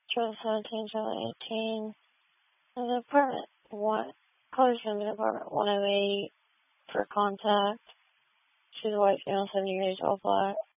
17, 18. The apartment, college student apartment 108 for contact. She's a white female, 70 years old, black.